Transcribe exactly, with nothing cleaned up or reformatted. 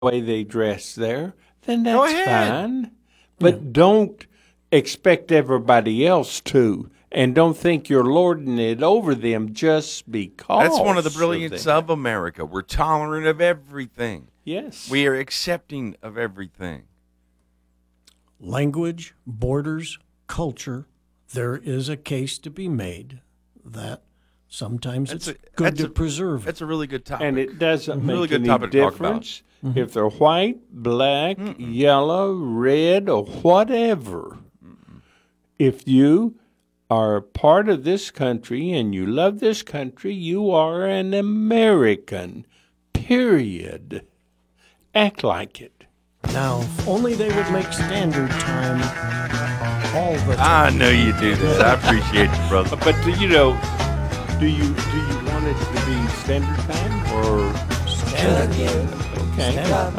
way they dress there, then Go that's ahead. fine. But don't expect everybody else to, and don't think you're lording it over them just because. That's one of the of brilliance them. of America. We're tolerant of everything. Yes. We are accepting of everything. Language, borders, culture, there is a case to be made that sometimes That's it's a- good that's to a- preserve. That's a really good topic. And it doesn't make Really good any topic to talk about. difference if they're white, black, yellow, red, or whatever. If you are part of this country and you love this country, you are an American. Period. Act like it. Now, if only they would make standard time all the I time. know you do this. I appreciate you, brother. But do you know, do you do you want it to be standard time or Standard. okay? Standard.